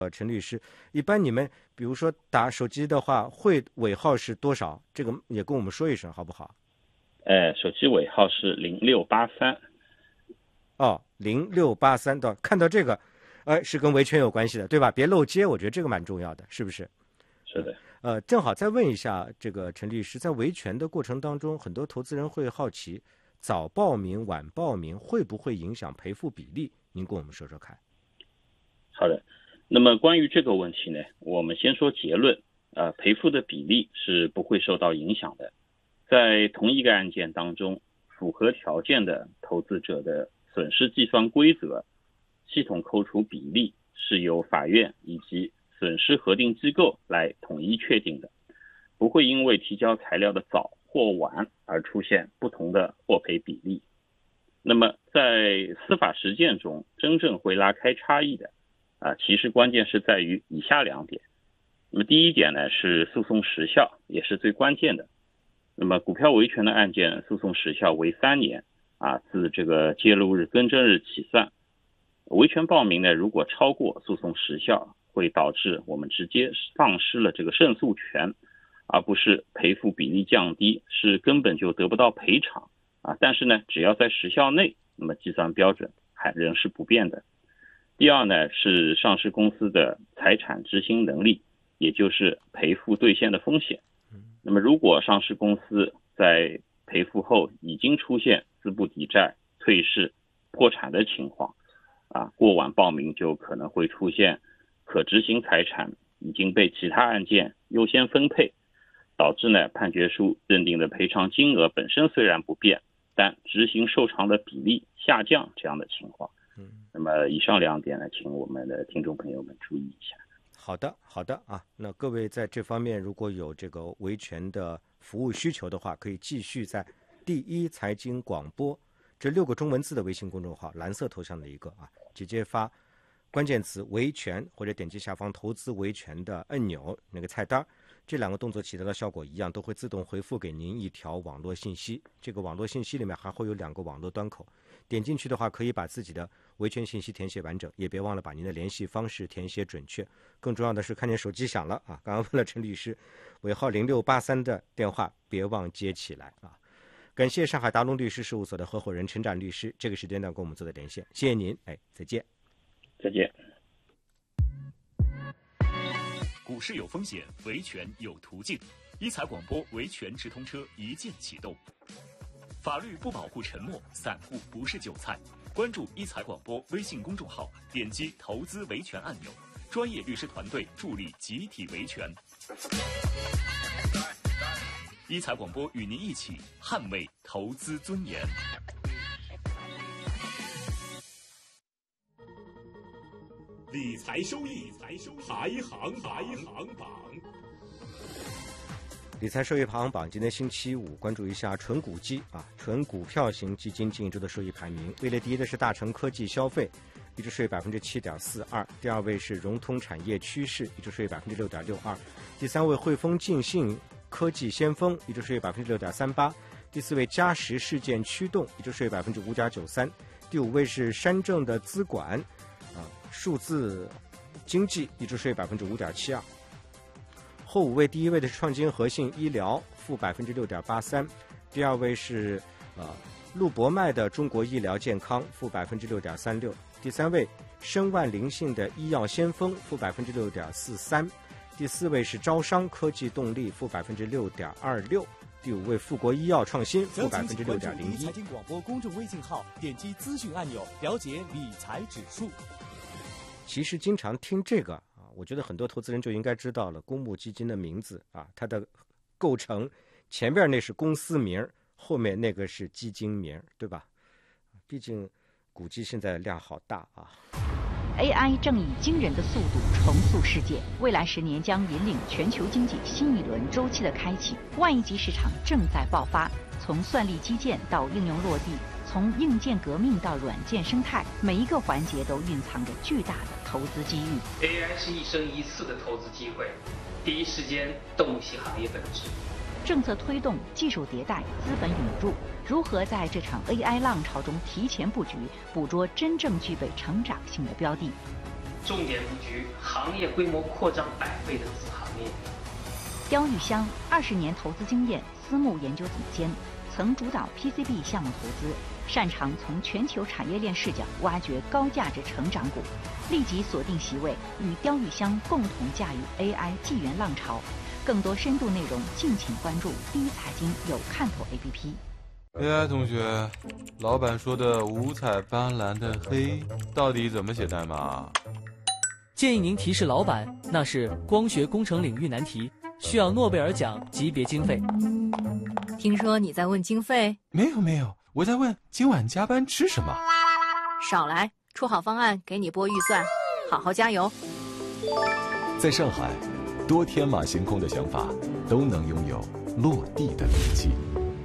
陈律师，一般你们比如说打手机的话，尾号是多少？这个也跟我们说一声好不好？ 手机尾号是0683。 哦，0683的，看到这个，是跟维权有关系的，对吧？别漏接，我觉得这个蛮重要的，是不是？ 是的。 正好再问一下这个陈律师，在维权的过程当中，很多投资人会好奇，早报名、晚报名会不会影响赔付比例？您跟我们说说看。 好的，那么关于这个问题呢，我们先说结论，赔付的比例是不会受到影响的。在同一个案件当中，符合条件的投资者的损失计算规则、系统扣除比例是由法院以及损失核定机构来统一确定的，不会因为提交材料的早或晚而出现不同的获赔比例。那么在司法实践中，真正会拉开差异的其实关键是在于以下2点。那么第一点呢，是诉讼时效，也是最关键的。那么股票维权的案件诉讼时效为3年自这个揭露日更正日起算。维权报名呢，如果超过诉讼时效，会导致我们直接丧失了这个胜诉权，而不是赔付比例降低，是根本就得不到赔偿但是呢，只要在时效内，那么计算标准还仍是不变的。第二呢，是上市公司的财产执行能力，也就是赔付兑现的风险。那么如果上市公司在赔付后已经出现资不抵债、退市、破产的情况过晚报名就可能会出现可执行财产已经被其他案件优先分配，导致呢判决书认定的赔偿金额本身虽然不变，但执行受偿的比例下降这样的情况。那么以上2点呢，请我们的听众朋友们注意一下。 好的那各位在这方面如果有这个维权的服务需求的话，可以继续在第一财经广播这6个中文字的微信公众号，蓝色头像的一个直接发关键词维权，或者点击下方投资维权的按钮那个菜单，这2个动作起到的效果一样，都会自动回复给您一条网络信息。这个网络信息里面还会有2个网络端口，点进去的话可以把自己的维权信息填写完整，也别忘了把您的联系方式填写准确。更重要的是，看见手机响了刚刚问了陈律师，尾号0683的电话别忘接起来感谢上海达龙律师事务所的合伙人陈展律师这个时间段跟我们做的连线，谢谢您，再见。 再见。 股市有风险，维权有途径。一财广播维权直通车一键启动。法律不保护沉默，散户不是韭菜。关注一财广播微信公众号，点击投资维权按钮，专业律师团队助力集体维权。一财广播与您一起捍卫投资尊严。 理财收益排行榜。 理财收益排行榜，今天星期5，关注一下纯股基纯股票型基金近1周的收益排名。位列第一的是大成科技消费，一周收益 7.42%， 第2位是融通产业趋势，一周收益 6.62%， 第3位汇丰晋信科技先锋，一周收益 6.38%， 第4位嘉实事件驱动，一周收益 5.93%， 第5位是山正的资管数字经济，一周收益 5.72%。后5位，第1位的是创金和信医疗，负 6.83%， 第2位是陆博迈的中国医疗健康，负 6.36%， 第3位申万灵性的医药先锋，负 6.43%， 第4位是招商科技动力，负 6.26%， 第5位富国医药创新，负 6.01%。 财经广播公众微信号，点击资讯按钮，了解理财指数。 其实经常听这个我觉得很多投资人就应该知道了，公募基金的名字它的构成，前面那是公司名，后面那个是基金名，对吧？毕竟股基现在量好大 AI 正以惊人的速度重塑世界，未来10年将引领全球经济新一轮周期的开启。万亿级市场正在爆发，从算力基建到应用落地，从硬件革命到软件生态，每一个环节都蕴藏着巨大的投资机遇。 AI 是一生一次的投资机会，第一时间洞悉行业本质。 政策推动、技术迭代、资本涌入，如何在这场 AI 浪潮中提前布局，捕捉真正具备成长性的标的？ 重点布局行业规模扩张100倍的子行业。 刁玉香20年投资经验，私募研究总监，曾主导 PCB 项目投资，擅长从全球产业链视角挖掘高价值成长股，立即锁定席位，与刁玉香共同驾驭 AI 纪元浪潮。更多深度内容，敬请关注第一财经有看头 APP。 AI 同学，老板说的五彩斑斓的黑到底怎么写代码？ 建议您提示老板，那是光学工程领域难题，需要诺贝尔奖级别经费。 听说你在问经费？ 没有，我在问今晚加班吃什么。 少来，出好方案给你拨预算，好好加油。 在上海，多天马行空的想法都能拥有落地的力气。